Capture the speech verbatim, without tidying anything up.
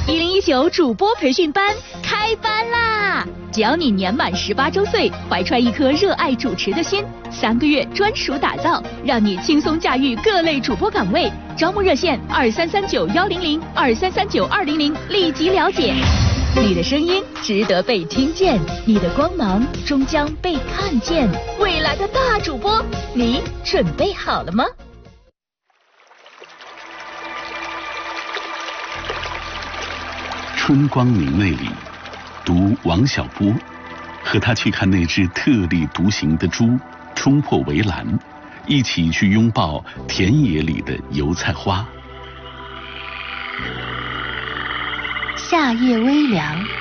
一零一九主播培训班开班啦！只要你年满十八周岁，怀揣一颗热爱主持的心，三个月专属打造，让你轻松驾驭各类主播岗位。招募热线二三三九幺零零二三三九二零零，立即了解。你的声音值得被听见，你的光芒终将被看见。未来的大主播，你准备好了吗？ 春光明媚里，读王小波，和他去看那只特立独行的猪冲破围栏，一起去拥抱田野里的油菜花。 夏夜微凉。